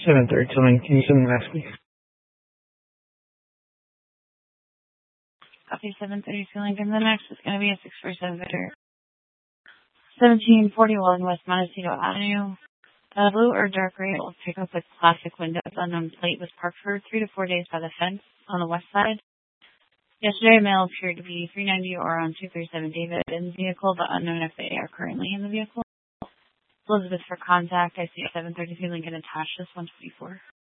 7:30 Lincoln. Can you send the next, please? Copy 732 Lincoln. The next is going to be a 647 Victor. 1741 West Montecito Avenue. Blue or dark gray old pickup with plastic windows. Unknown plate was parked for 3 to 4 days by the fence on the west side. Yesterday, male appeared to be 390 or on 237 David in the vehicle, but unknown if they are currently in the vehicle. Elizabeth for contact. I see 732 Lincoln attached. This 124.